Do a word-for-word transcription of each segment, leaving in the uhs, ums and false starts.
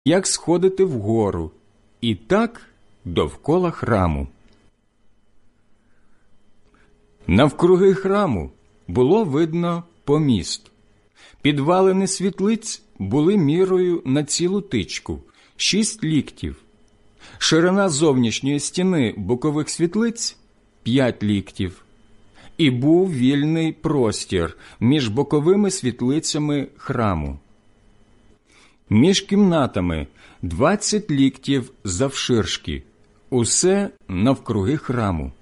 як сходити вгору, і так довкола храму. Навкруги храму було видно поміст. Підвалини світлиць були мірою на цілу тичку – шість ліктів. Ширина зовнішньої стіни бокових світлиць – п'ять ліктів. І був вільний простір між боковими світлицями храму. Між кімнатами двадцять ліктів завширшки, усе навкруги храму.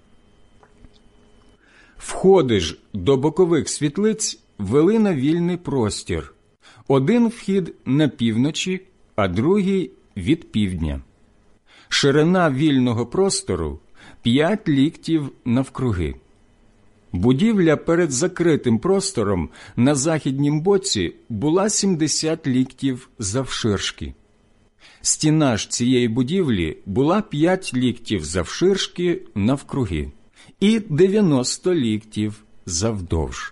Входи ж до бокових світлиць вели на вільний простір. Один вхід на півночі, а другий від півдня. Ширина вільного простору – п'ять ліктів навкруги. Будівля перед закритим простором на західнім боці була сімдесят ліктів завширшки. Стіна ж цієї будівлі була п'ять ліктів завширшки навкруги і дев'яносто ліктів завдовж.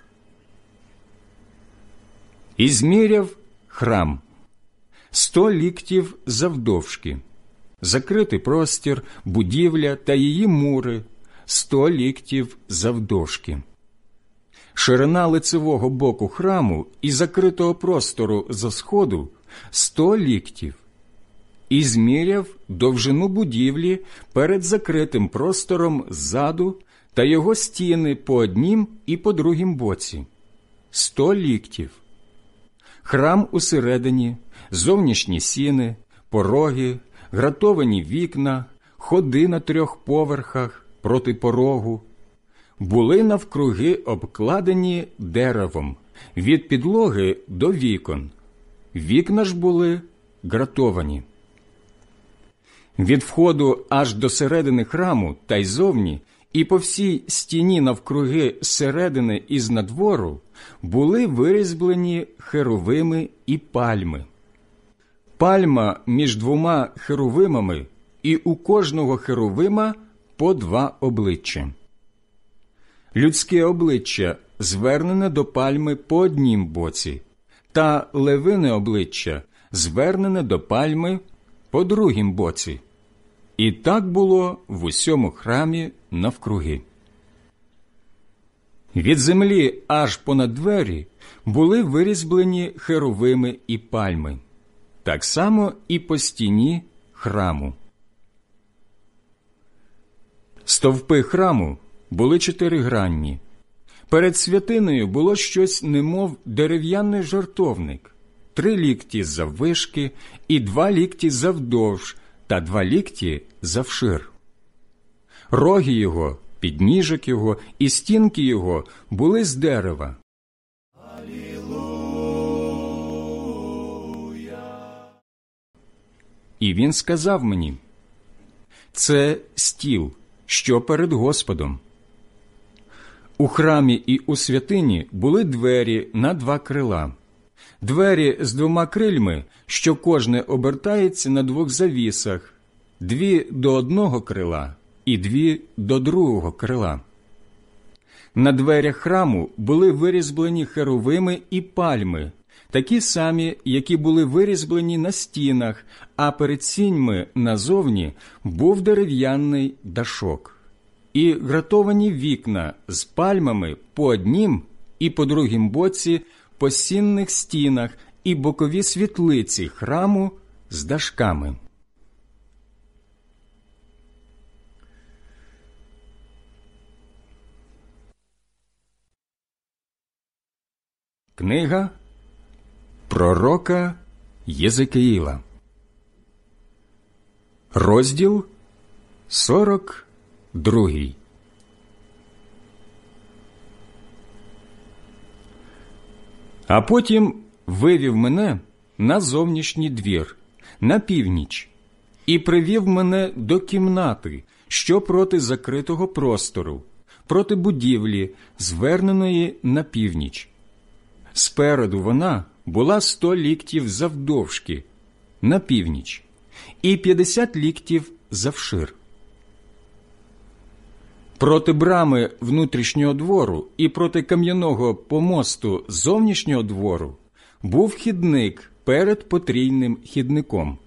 І зміряв храм сто ліктів завдовжки, закритий простір, будівля та її мури сто ліктів завдовжки. Ширина лицевого боку храму і закритого простору зо сходу сто ліктів. І зміряв довжину будівлі перед закритим простором ззаду та його стіни по однім і по другім боці сто ліктів. Храм усередині, зовнішні сіни, пороги, гратовані вікна, ходи на трьох поверхах проти порогу були навкруги обкладені деревом від підлоги до вікон. Вікна ж були гратовані. Від входу аж до середини храму та й зовні, і по всій стіні навкруги середини і знадвору були вирізблені херувими і пальми. Пальма між двома херувимами, і у кожного херувима по два обличчя. Людське обличчя звернене до пальми по однім боці, та левине обличчя звернене до пальми по другім боці. І так було в усьому храмі навкруги. Від землі аж понад двері були вирізблені херувими і пальми, так само і по стіні храму. Стовпи храму були чотиригранні. Перед святиною було щось немов дерев'яний жертовник, три лікті заввишки і два лікті завдовж та два лікті завшир. Роги його, підніжок його і стінки його були з дерева. І він сказав мені: це стіл, що перед Господом. У храмі і у святині були двері на два крила. Двері з двома крильми, що кожне обертається на двох завісах, дві до одного крила і дві до другого крила. На дверях храму були вирізблені херувими і пальми, такі самі, які були вирізблені на стінах, а перед сіньми назовні був дерев'яний дашок. І гратовані вікна з пальмами по однім і по другім боці по сінних стінах і бокові світлиці храму з дашками. Книга пророка Єзекіїла, розділ сорок другий. А потім вивів мене на зовнішній двір, на північ, і привів мене до кімнати, що проти закритого простору, проти будівлі, зверненої на північ. Спереду вона була сто ліктів завдовжки, на північ, і п'ятдесят ліктів завшир. Проти брами внутрішнього двору і проти кам'яного помосту зовнішнього двору був хідник перед потрійним хідником.